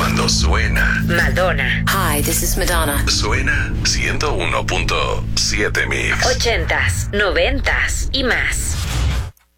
Cuando suena. Madonna. Hi, this is Madonna. Suena 101.7 Mix. 80s, 90s y más.